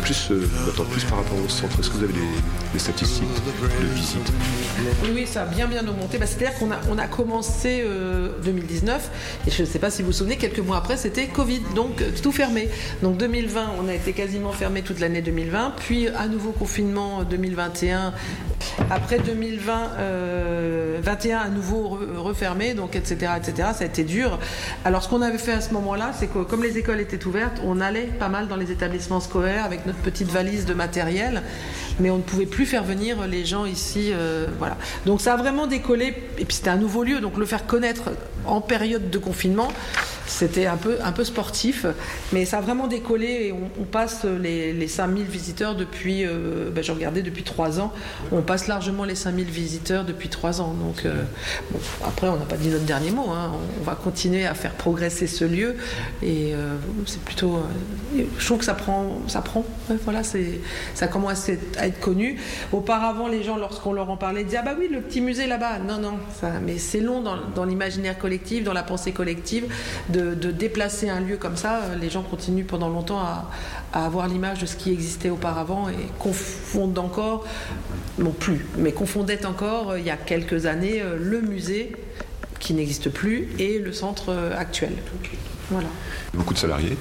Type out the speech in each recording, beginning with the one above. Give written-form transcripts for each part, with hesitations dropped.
plus maintenant plus par rapport au centre. Est-ce que vous avez des statistiques de visites? Oui, ça a bien augmenté. C'est-à-dire qu'on a commencé 2019, et je ne sais pas si vous vous souvenez, quelques mois après, c'était Covid, donc tout fermé. Donc 2020, on a été quasiment fermé toute l'année 2020, puis à nouveau confinement 2021. Après 2021, à nouveau refermé, donc etc. Ça a été dur. Alors ce qu'on avait fait à ce moment-là, c'est que comme les écoles étaient ouvertes, on allait pas mal dans les établissements scolaires avec notre petite valise de matériel, mais on ne pouvait plus faire venir les gens ici. Voilà. Donc ça a vraiment décollé, et puis c'était un nouveau lieu, donc le faire connaître en période de confinement, c'était un peu sportif, mais ça a vraiment décollé et on passe les 5000 visiteurs depuis, j'ai regardé depuis 3 ans, on passe largement les 5000 visiteurs depuis 3 ans. Donc bon, après on n'a pas dit notre dernier mot, hein. On va continuer à faire progresser ce lieu et c'est plutôt, je trouve que ça prend, ouais, voilà, ça commence à être connu. Auparavant les gens lorsqu'on leur en parlait disaient ah bah oui le petit musée là-bas, non mais c'est long dans l'imaginaire collectif, dans la pensée collective de déplacer un lieu comme ça. Les gens continuent pendant longtemps à avoir l'image de ce qui existait auparavant et confondent encore, non plus, mais confondaient encore il y a quelques années le musée qui n'existe plus et le centre actuel. Voilà. Beaucoup de salariés.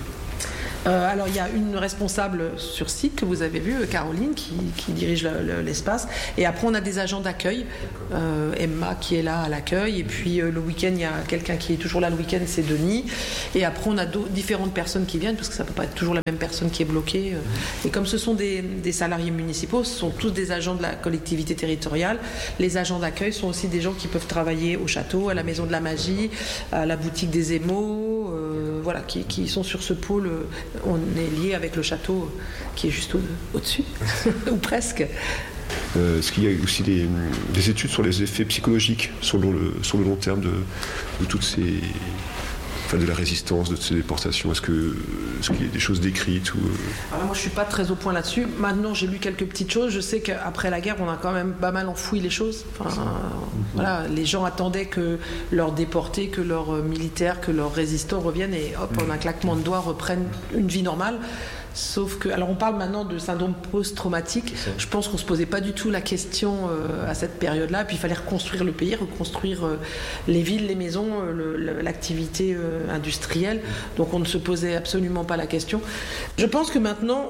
Alors il y a une responsable sur site que vous avez vue, Caroline, qui dirige l'espace. Et après on a des agents d'accueil, Emma qui est là à l'accueil. Et puis le week-end il y a quelqu'un qui est toujours là le week-end, c'est Denis. Et après on a différentes personnes qui viennent parce que ça ne peut pas être toujours la même personne qui est bloquée. Et comme ce sont des salariés municipaux, ce sont tous des agents de la collectivité territoriale. Les agents d'accueil sont aussi des gens qui peuvent travailler au château, à la maison de la magie, à la boutique des émaux, voilà, qui sont sur ce pôle. On est lié avec le château qui est juste au-dessus, ou presque. Est-ce qu'il y a aussi des études sur les effets psychologiques sur le long terme de toutes ces... Enfin, de la résistance, de ces déportations? Est-ce qu'il y a des choses décrites ou... Alors moi je suis pas très au point là-dessus. Maintenant j'ai lu quelques petites choses. Je sais qu'après la guerre on a quand même pas mal enfoui les choses. Enfin, voilà, les gens attendaient que leurs déportés, que leurs militaires, que leurs résistants reviennent et hop, en un claquement de doigts reprennent une vie normale. Sauf que, alors on parle maintenant de syndrome post-traumatique. Je pense qu'on se posait pas du tout la question à cette période-là. Puis il fallait reconstruire le pays, reconstruire les villes, les maisons, l'activité industrielle. Donc on ne se posait absolument pas la question. Je pense que maintenant,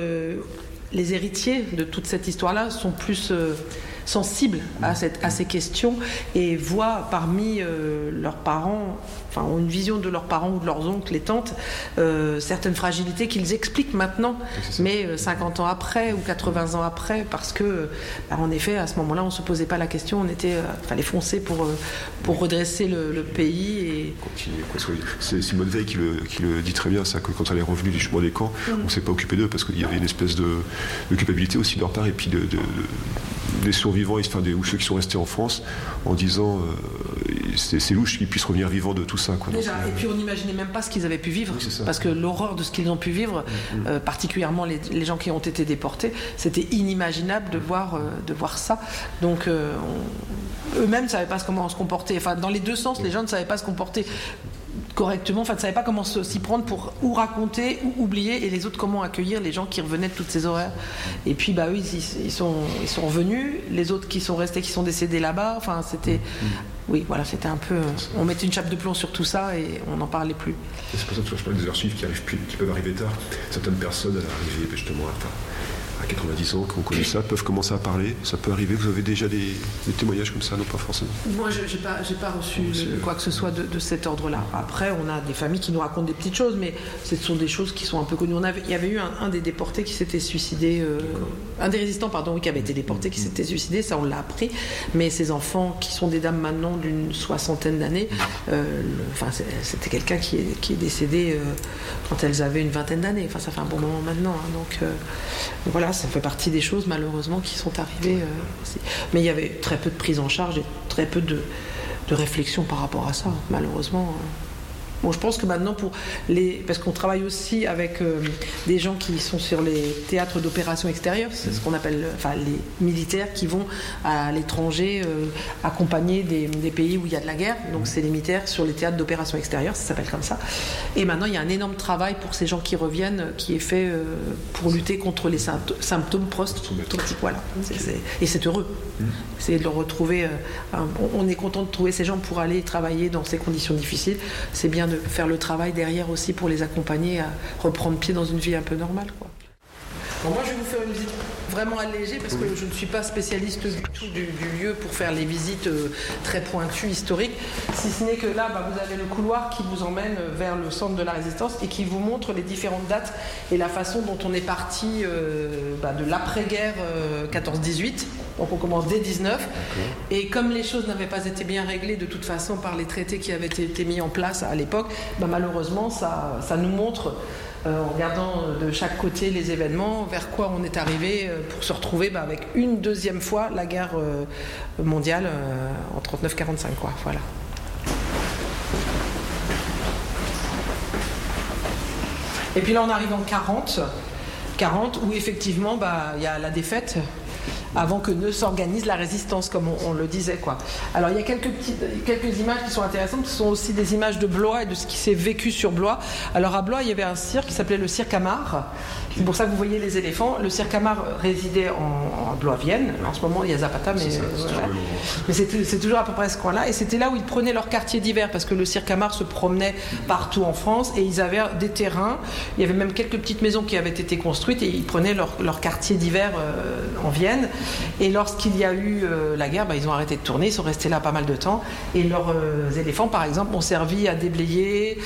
les héritiers de toute cette histoire-là sont plus sensibles à ces questions et voient parmi leurs parents, enfin ont une vision de leurs parents ou de leurs oncles, les tantes, certaines fragilités qu'ils expliquent maintenant, mais 50 ans après ou 80 ans après, parce que en effet à ce moment-là on se posait pas la question, fallait foncer pour redresser le pays et continuer. C'est Simone Veil qui le dit très bien, ça, que quand elle est revenue du chemin des camps, on s'est pas occupé d'eux parce qu'il y avait une espèce de culpabilité aussi de leur part et puis des survivants, ou ceux qui sont restés en France, en disant c'est louche qu'ils puissent revenir vivants de tout ça. Quoi. Déjà, et puis on n'imaginait même pas ce qu'ils avaient pu vivre, parce que l'horreur de ce qu'ils ont pu vivre, particulièrement les gens qui ont été déportés, c'était inimaginable de voir ça. Donc eux-mêmes ne savaient pas comment se comporter. Enfin, dans les deux sens, les gens ne savaient pas se comporter correctement, enfin ne savaient pas comment s'y prendre pour ou raconter ou oublier, et les autres comment accueillir les gens qui revenaient de toutes ces horreurs. Et puis bah oui, ils sont revenus, les autres qui sont restés, qui sont décédés là-bas, enfin c'était oui voilà, c'était un peu on mettait une chape de plomb sur tout ça et on n'en parlait plus. Et c'est pour ça que je parle des archives qui peuvent arriver tard. Certaines personnes arrivées justement à 90 ans, qui ont connu ça, peuvent commencer à parler. Ça peut arriver. Vous avez déjà des témoignages comme ça? Non, pas forcément. Moi, j'ai pas reçu quoi que ce soit de cet ordre-là. Après, on a des familles qui nous racontent des petites choses, mais ce sont des choses qui sont un peu connues. Il y avait eu un des déportés qui s'était suicidé, un des résistants, pardon, qui avait été déporté, qui s'était suicidé. Ça, on l'a appris. Mais ces enfants, qui sont des dames maintenant d'une 60aine d'années, c'était quelqu'un qui est décédé quand elles avaient une 20aine d'années. Enfin, ça fait un bon moment maintenant. Hein, donc voilà. Ça fait partie des choses malheureusement qui sont arrivées aussi. Mais il y avait très peu de prise en charge et très peu de réflexion par rapport à ça, malheureusement. Bon, je pense que maintenant, parce qu'on travaille aussi avec des gens qui sont sur les théâtres d'opérations extérieures, c'est ce qu'on appelle les militaires qui vont à l'étranger accompagner des pays où il y a de la guerre. Donc c'est les militaires sur les théâtres d'opérations extérieures, ça s'appelle comme ça. Et maintenant, il y a un énorme travail pour ces gens qui reviennent, qui est fait pour lutter contre les symptômes post-traumatiques. Voilà. Et c'est heureux. C'est de le retrouver. On est content de trouver ces gens pour aller travailler dans ces conditions difficiles. C'est bien de faire le travail derrière aussi pour les accompagner à reprendre pied dans une vie un peu normale, quoi. Bon, moi, je vais vous faire une visite vraiment allégée parce que je ne suis pas spécialiste du tout du lieu pour faire les visites très pointues, historiques. Si ce n'est que là, vous avez le couloir qui vous emmène vers le centre de la Résistance et qui vous montre les différentes dates et la façon dont on est parti de l'après-guerre 14-18. Donc on commence dès 19. Et comme les choses n'avaient pas été bien réglées de toute façon par les traités qui avaient été mis en place à l'époque, malheureusement, ça nous montre, en regardant de chaque côté les événements, vers quoi on est arrivé pour se retrouver avec une deuxième fois la guerre mondiale en 39-45, quoi. Voilà. Et puis là, on arrive en 40 où effectivement, il y a la défaite avant que ne s'organise la résistance, comme on le disait, quoi. Alors il y a quelques images qui sont intéressantes, ce sont aussi des images de Blois et de ce qui s'est vécu sur Blois. Alors à Blois, il y avait un cirque qui s'appelait le Cirque Amar. C'est pour ça que vous voyez les éléphants. Le Cirque Amar résidait en Blois-Vienne. En ce moment, il y a Zapata, mais c'est toujours à peu près ce coin-là. Et c'était là où ils prenaient leur quartier d'hiver, parce que le Cirque Amar se promenait partout en France et ils avaient des terrains. Il y avait même quelques petites maisons qui avaient été construites et ils prenaient leur quartier d'hiver en Vienne. Et lorsqu'il y a eu la guerre, ils ont arrêté de tourner, ils sont restés là pas mal de temps. Et leurs éléphants, par exemple, ont servi à déblayer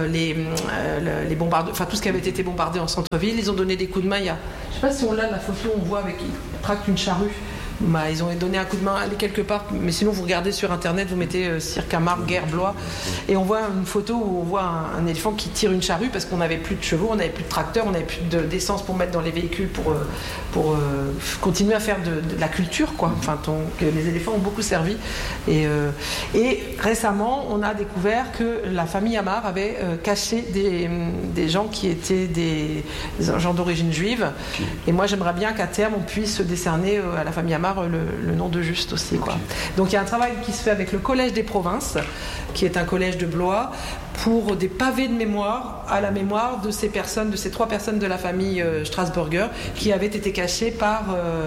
les bombardements, tout ce qui avait été bombardé en centre-ville. Ils ont donné des coups de main. Je ne sais pas si on l'a, la photo, on voit ils tractent une charrue. Ils ont donné un coup de main, allez quelque part, mais sinon vous regardez sur internet, vous mettez Cirque Amar, guerre Blois, et on voit une photo où on voit un éléphant qui tire une charrue parce qu'on n'avait plus de chevaux, on n'avait plus de tracteurs, on n'avait plus d'essence pour mettre dans les véhicules pour continuer à faire de la culture, quoi. Les éléphants ont beaucoup servi. Et récemment, on a découvert que la famille Amar avait caché des gens qui étaient des gens d'origine juive. Et moi, j'aimerais bien qu'à terme, on puisse décerner à la famille Amar le nom de Juste aussi, quoi. Donc il y a un travail qui se fait avec le Collège des Provinces, qui est un collège de Blois, pour des pavés de mémoire à la mémoire de ces trois personnes de la famille Strasburger qui avaient été cachées par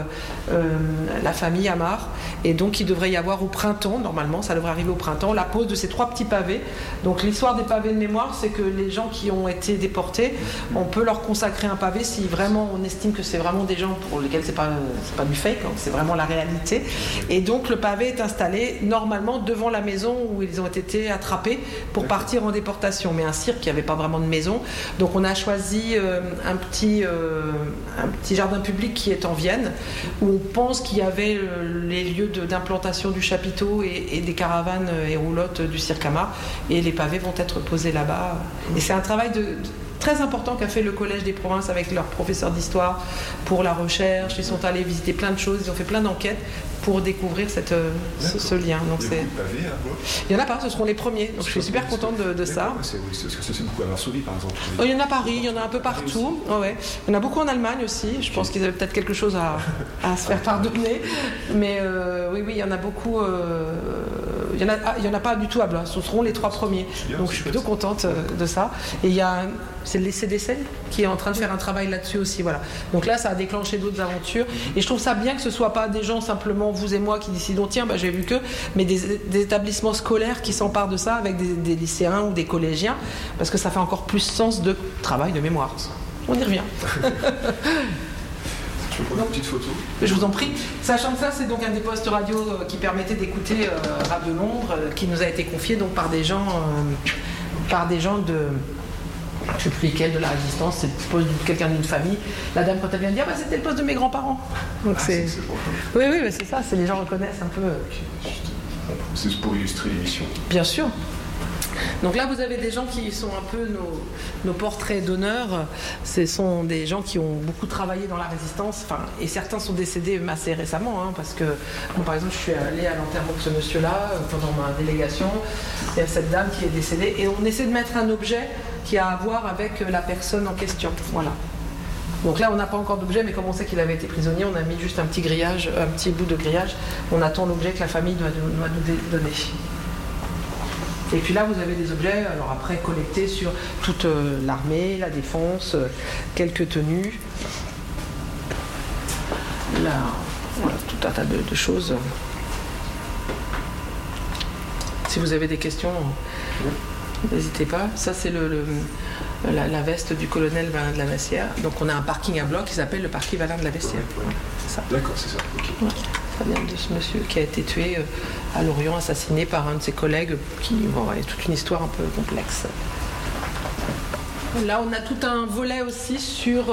la famille Amar. Et donc il devrait y avoir au printemps, normalement ça devrait arriver au printemps, la pose de ces 3 petits pavés. Donc l'histoire des pavés de mémoire, c'est que les gens qui ont été déportés, on peut leur consacrer un pavé si vraiment on estime que c'est vraiment des gens pour lesquels c'est pas du fake, hein, c'est vraiment la réalité. Et donc le pavé est installé normalement devant la maison où ils ont été attrapés pour partir en déportation, mais un cirque qui n'avait pas vraiment de maison. Donc on a choisi un petit jardin public qui est en Vienne, où on pense qu'il y avait les lieux d'implantation du chapiteau et des caravanes et roulottes du Cirque Amar, et les pavés vont être posés là-bas. Et c'est un travail très important qu'a fait le Collège des Provinces avec leurs professeurs d'histoire pour la recherche. Ils sont allés visiter plein de choses, ils ont fait plein d'enquêtes pour découvrir ce lien. Donc il y en a pas, ce seront les premiers. Donc je suis super contente de ça. C'est beaucoup à Varsovie, par exemple. Il y en a à Paris, il y en a un peu partout. Ouais. Il y en a beaucoup en Allemagne aussi. Je pense qu'ils avaient peut-être quelque chose à se faire pardonner. Mais oui, il y en a beaucoup. Il y en a pas du tout à Blois. Ce seront les 3 premiers. Donc je suis plutôt contente de ça. Et il y a c'est le CDC qui est en train de faire un travail là-dessus aussi. Voilà. Donc là, ça a déclenché d'autres aventures. Et je trouve ça bien que ce ne soit pas des gens simplement, vous et moi, qui décidons, tiens, j'ai vu que, mais des établissements scolaires qui s'emparent de ça avec des lycéens ou des collégiens, parce que ça fait encore plus sens de travail de mémoire. On y revient. Je peux prendre une petite photo. Je vous en prie. Sachant que ça, c'est donc un des postes radio qui permettait d'écouter Rap de Londres, qui nous a été confié donc par des gens de... Je ne sais plus lesquels de la Résistance, c'est le poste de quelqu'un d'une famille. La dame, quand elle vient de dire, c'était le poste de mes grands-parents. Donc c'est... Oui, c'est ça, les gens reconnaissent un peu. C'est pour illustrer l'émission. Bien sûr. Donc là, vous avez des gens qui sont un peu nos portraits d'honneur. Ce sont des gens qui ont beaucoup travaillé dans la résistance, et certains sont décédés assez récemment, parce que, par exemple, je suis allée à l'enterrement de ce monsieur-là pendant ma délégation. Il y a cette dame qui est décédée, et on essaie de mettre un objet qui a à voir avec la personne en question. Voilà. Donc là, on n'a pas encore d'objet, mais comme on sait qu'il avait été prisonnier, on a mis juste un petit grillage, un petit bout de grillage. On attend l'objet que la famille doit nous donner. Et puis là, vous avez des objets, alors après, collectés sur toute l'armée, la défense, quelques tenues. Là, voilà, tout un tas de choses. Si vous avez des questions, n'hésitez pas. Ça, c'est la veste du colonel Valin de la Bessière. Donc on a un parking à bloc qui s'appelle le parking Valin de la Bessière. Ouais. C'est ça. D'accord, c'est ça. Okay. Ouais. Ça vient de ce monsieur qui a été tué à Lorient, assassiné par un de ses collègues, qui est toute une histoire un peu complexe. Là, on a tout un volet aussi sur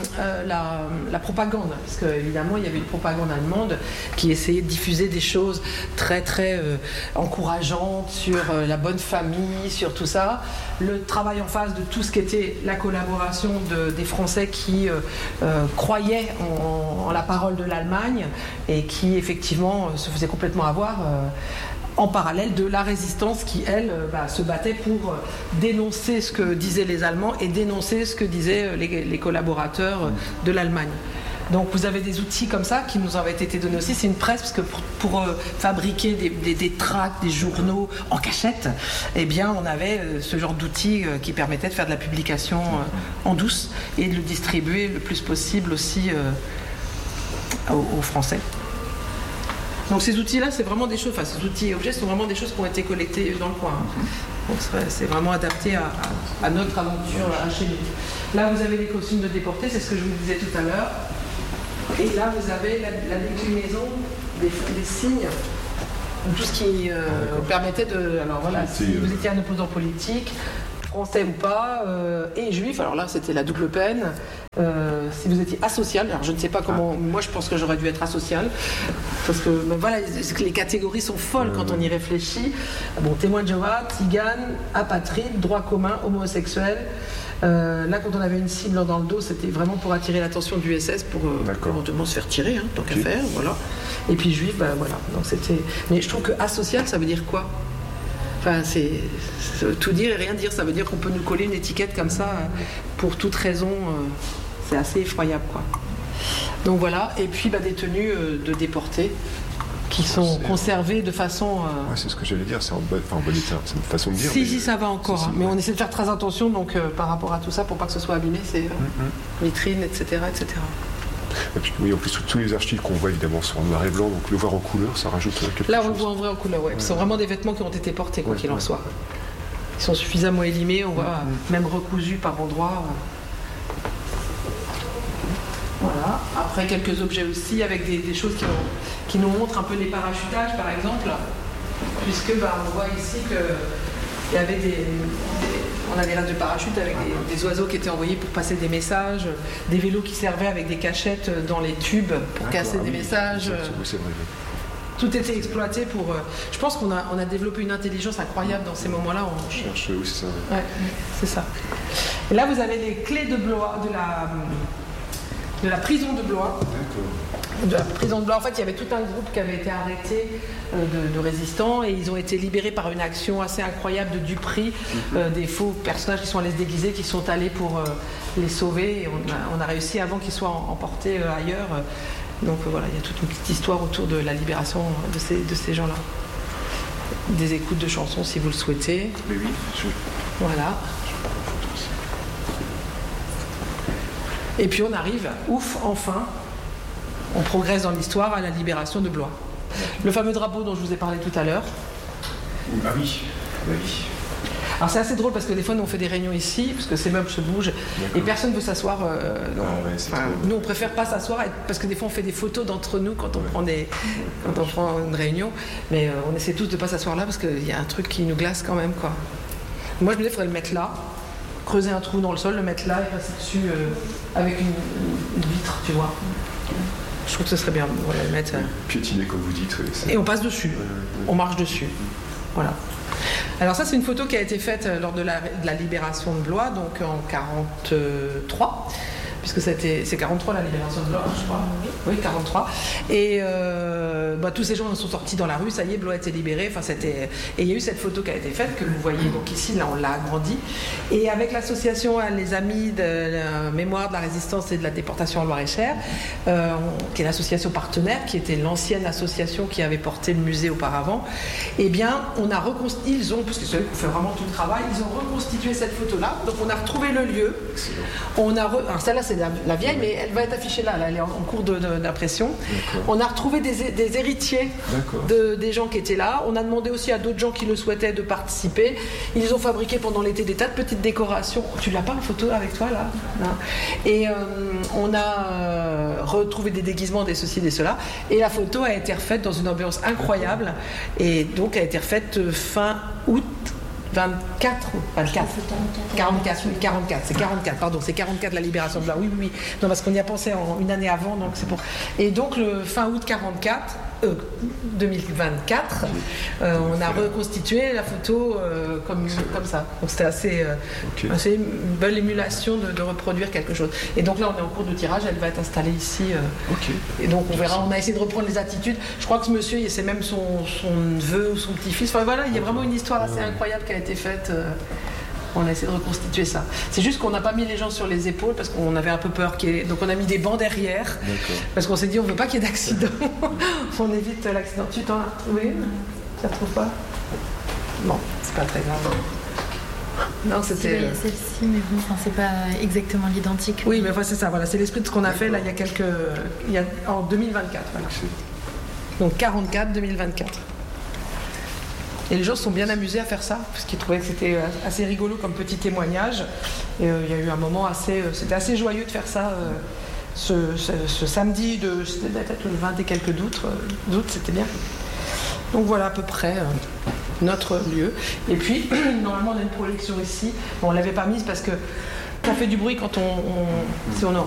la propagande, parce qu'évidemment, il y avait une propagande allemande qui essayait de diffuser des choses très, très encourageantes sur la bonne famille, sur tout ça. Le travail en face de tout ce qui était la collaboration des Français qui croyaient en la parole de l'Allemagne et qui, effectivement, se faisaient complètement avoir en parallèle de la résistance qui, elle, se battait pour dénoncer ce que disaient les Allemands et dénoncer ce que disaient les collaborateurs de l'Allemagne. Donc vous avez des outils comme ça qui nous avaient été donnés aussi. C'est une presse, parce que pour fabriquer des tracts, des journaux en cachette, eh bien on avait ce genre d'outils qui permettaient de faire de la publication en douce et de le distribuer le plus possible aussi aux Français. Donc ces outils-là, c'est vraiment des choses, ces outils et objets sont vraiment des choses qui ont été collectées dans le coin. Donc c'est vraiment adapté à notre aventure chez nous. Là, vous avez les costumes de déportés, c'est ce que je vous disais tout à l'heure. Et là, vous avez la déclinaison des signes, tout ce qui permettait de... Alors voilà, si vous étiez un opposant politique, français ou pas, et juif, alors là c'était la double peine. Si vous étiez asocial, alors je ne sais pas comment, moi je pense que j'aurais dû être asocial, parce que voilà, les catégories sont folles quand on y réfléchit. Bon, témoin de Jéhovah, tzigane, apatride, droit commun, homosexuel. Là, quand on avait une cible dans le dos, c'était vraiment pour attirer l'attention du SS pour éventuellement se faire tirer, tant qu'à faire, voilà. Et puis juif, voilà. Donc c'était. Mais je trouve que asocial, ça veut dire quoi ? Enfin, c'est tout dire et rien dire. Ça veut dire qu'on peut nous coller une étiquette comme ça pour toute raison. C'est assez effroyable, quoi. Donc voilà. Et puis des tenues de déportés qui sont conservées de façon... Ouais, c'est ce que j'allais dire. C'est en bon état. C'est une façon de dire. Si, ça va encore. Mais on essaie de faire très attention donc, par rapport à tout ça pour pas que ce soit abîmé. C'est vitrine, etc., etc. Et puis, oui, en plus, tous les archives qu'on voit évidemment sont en noir et blanc, donc le voir en couleur, ça rajoute quelque chose. Là, on le voit en vrai en couleur, ouais. Ce sont vraiment des vêtements qui ont été portés, quoi qu'il en soit. Ils sont suffisamment élimés, on voit même recousus par endroits. Voilà. Après, quelques objets aussi, avec des choses qui nous montrent un peu les parachutages, par exemple, puisque on voit ici qu'il y avait on avait là de parachutes avec des oiseaux qui étaient envoyés pour passer des messages, des vélos qui servaient avec des cachettes dans les tubes pour casser des messages. C'est vrai. Tout était exploité pour... je pense qu'on a développé une intelligence incroyable dans ces moments-là. On cherche, oui, c'est ça. Ouais, c'est ça. Et là, vous avez les clés de Blois, de la prison de Blois. D'accord. De la prison de Blois. En fait, il y avait tout un groupe qui avait été arrêté de résistants et ils ont été libérés par une action assez incroyable de Dupri, des faux personnages qui sont allés se déguiser, qui sont allés pour les sauver. Et on a réussi avant qu'ils soient emportés ailleurs. Donc voilà, il y a toute une petite histoire autour de la libération de ces gens-là. Des écoutes de chansons si vous le souhaitez. Mais oui, Voilà. Et puis on arrive, enfin, on progresse dans l'histoire à la libération de Blois. Le fameux drapeau dont je vous ai parlé tout à l'heure. Ah oui. Alors c'est assez drôle parce que des fois nous on fait des réunions ici, parce que ces meubles se bougent, et personne ne veut s'asseoir. Nous on préfère pas s'asseoir, parce que des fois on fait des photos d'entre nous quand on prend une réunion, mais on essaie tous de pas s'asseoir là parce qu'il y a un truc qui nous glace quand même, quoi. Moi je me disais qu'il faudrait le mettre là, creuser un trou dans le sol, le mettre là et passer dessus avec une vitre, tu vois. Je trouve que ce serait bien, voilà, le mettre. Piétiner comme vous dites. Et on passe dessus, on marche dessus. Voilà. Alors ça, c'est une photo qui a été faite lors de la libération de Blois, donc en 43. Puisque c'est 43 la libération de Blois, je crois. Oui, 43. Et tous ces gens sont sortis dans la rue, ça y est, Blois était libéré. Et il y a eu cette photo qui a été faite, que vous voyez donc ici, là on l'a agrandie. Et avec l'association Les Amis de la Mémoire de la Résistance et de la Déportation en Loir-et-Cher, qui est l'association partenaire, qui était l'ancienne association qui avait porté le musée auparavant, eh bien, ils ont, parce que c'est eux qui font vraiment tout le travail, ils ont reconstitué cette photo-là. Donc on a retrouvé le lieu. Alors celle-là, c'est la vieille, mais elle va être affichée là, elle est en cours d'impression. On a retrouvé des héritiers des gens qui étaient là. On a demandé aussi à d'autres gens qui le souhaitaient de participer. Ils ont fabriqué pendant l'été des tas de petites décorations. Tu l'as pas en photo avec toi là? Non. Et on a retrouvé des déguisements, des ceci, des cela. Et la photo a été refaite dans une ambiance incroyable. Et donc a été refaite fin août 24 ou 24 44, c'est 44, pardon, c'est 44 la libération de Blois, oui. Non, parce qu'on y a pensé une année avant, donc c'est pour... Et donc le fin août 2024, on a reconstitué la photo comme ça. Donc c'était assez une belle émulation de reproduire quelque chose. Et donc là, on est en cours de tirage, elle va être installée ici. Et donc on verra, on a essayé de reprendre les attitudes. Je crois que ce monsieur, c'est même son neveu ou son petit-fils. Enfin voilà, il y a vraiment une histoire assez incroyable qui a été faite. On a essayé de reconstituer ça. C'est juste qu'on n'a pas mis les gens sur les épaules parce qu'on avait un peu peur donc on a mis des bancs derrière. Parce qu'on s'est dit on ne veut pas qu'il y ait d'accident. On évite l'accident. Tu t'en as retrouvé? Tu la retrouves pas? Bon, c'est pas très grave. Non, c'était... celle-ci, mais bon, c'est pas exactement l'identique. Oui, mais c'est ça, voilà, c'est l'esprit de ce qu'on a fait là en 2024. Voilà. Donc 44-2024. Et les gens se sont bien amusés à faire ça, parce qu'ils trouvaient que c'était assez rigolo comme petit témoignage. Et il y a eu un moment c'était assez joyeux de faire ça ce samedi, c'était peut-être le 20 et quelques d'août, c'était bien. Donc voilà à peu près notre lieu. Et puis, normalement on a une projection ici. Bon, on ne l'avait pas mise parce que ça fait du bruit quand on